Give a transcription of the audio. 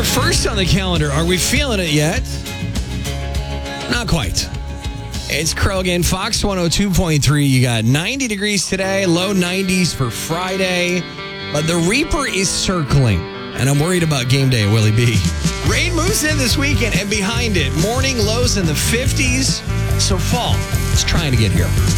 first on the calendar. Are we feeling it yet? Not quite. It's Krogan, Fox 102.3. You got 90 degrees today, low 90s for Friday. But the Reaper is circling, and I'm worried about game day at Willie B. Rain moves in this weekend, and behind it, morning lows in the 50s. So fall is trying to get here.